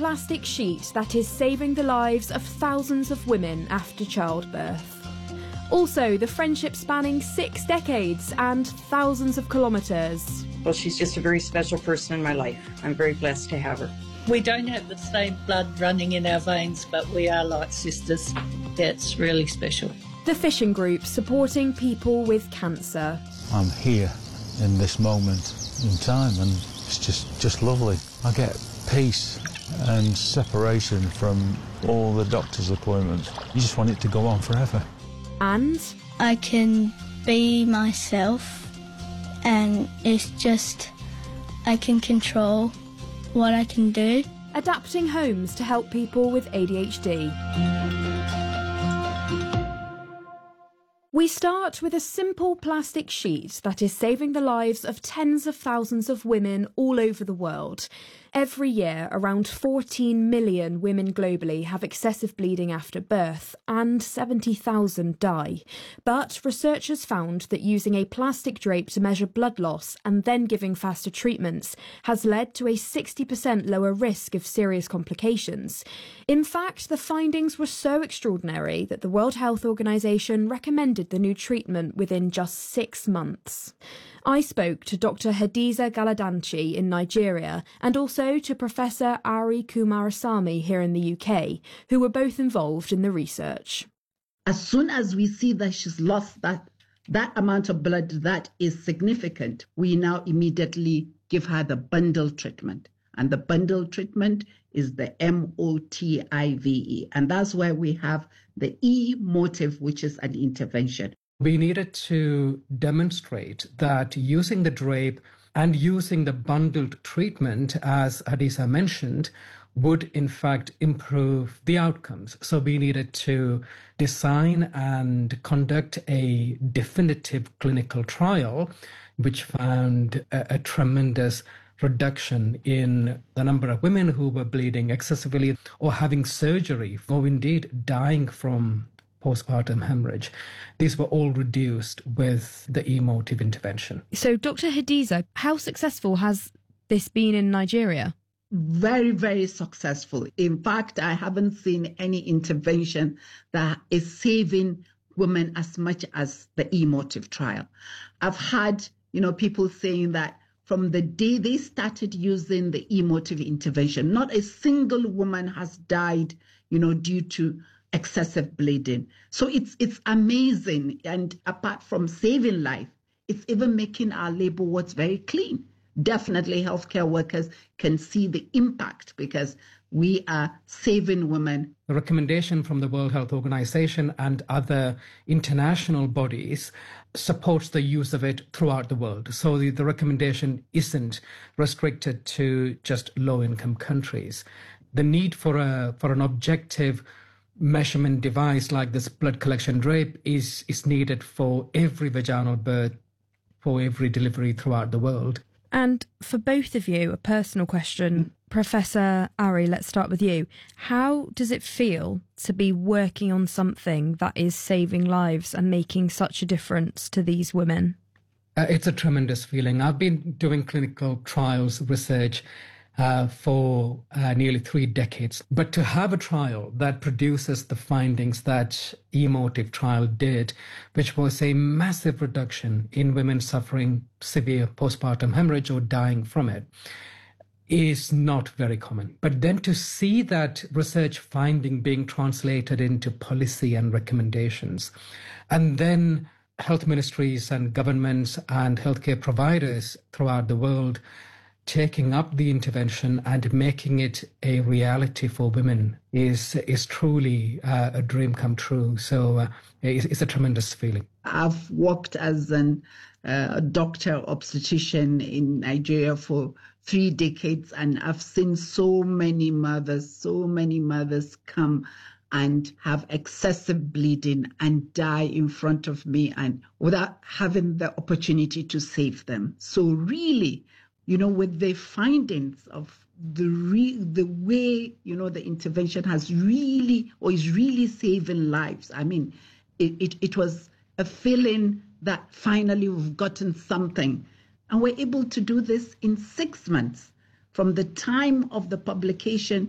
plastic sheet that is saving the lives of thousands of women after childbirth. Also, the friendship spanning 6 decades and thousands of kilometres. Well, she's just a very special person in my life. I'm very blessed to have her. We don't have the same blood running in our veins, but we are like sisters. That's really special. The Fishing Group supporting people with cancer. I'm here in this moment in time and it's just lovely. I get peace and separation from all the doctor's appointments. You just want it to go on forever. And I can be myself and it's just I can control what I can do. adapting homes to help people with ADHD. We start with a simple plastic sheet that is saving the lives of tens of thousands of women all over the world. Every year, around 14 million women globally have excessive bleeding after birth, and 70,000 die. But researchers found that using a plastic drape to measure blood loss and then giving faster treatments has led to a 60% lower risk of serious complications. In fact, the findings were so extraordinary that the World Health Organization recommended the new treatment within just 6 months. I spoke to Dr. Hadiza Galadanchi in Nigeria and also to Professor Ari Kumarasamy here in the UK, who were both involved in the research. As soon as we see that she's lost that amount of blood that is significant, we now immediately give her the bundle treatment. And the bundle treatment is the MOTIVE. And that's where we have the E-motive, which is an intervention. We needed to demonstrate that using the drape and using the bundled treatment, as Hadiza mentioned, would in fact improve the outcomes. So we needed to design and conduct a definitive clinical trial, which found a tremendous reduction in the number of women who were bleeding excessively or having surgery or indeed dying from postpartum hemorrhage. These were all reduced with the emotive intervention. So, Dr. Hadiza, how successful has this been in Nigeria? Very, very successful. In fact, I haven't seen any intervention that is saving women as much as the emotive trial. I've had, people saying that from the day they started using the emotive intervention, not a single woman has died, due to excessive bleeding. So it's amazing. And apart from saving life, it's even making our labor wards very clean. Definitely healthcare workers can see the impact because we are saving women. The recommendation from the World Health Organization and other international bodies supports the use of it throughout the world. So the recommendation isn't restricted to just low-income countries. The need for an objective measurement device like this blood collection drape is needed for every vaginal birth, for every delivery throughout the world. And for both of you, a personal question. Professor Ari, let's start with you. How does it feel to be working on something that is saving lives and making such a difference to these women? It's a tremendous feeling. I've been doing clinical trials research for nearly 3 decades. But to have a trial that produces the findings that emotive trial did, which was a massive reduction in women suffering severe postpartum hemorrhage or dying from it, is not very common. But then to see that research finding being translated into policy and recommendations, and then health ministries and governments and healthcare providers throughout the world taking up the intervention and making it a reality for women is truly a dream come true. So it's a tremendous feeling. I've worked as a doctor obstetrician in Nigeria for 3 decades, and I've seen so many mothers come and have excessive bleeding and die in front of me and without having the opportunity to save them. So really, with the findings of the way, the intervention has really or is really saving lives. I mean, it was a feeling that finally we've gotten something. And we're able to do this in 6 months from the time of the publication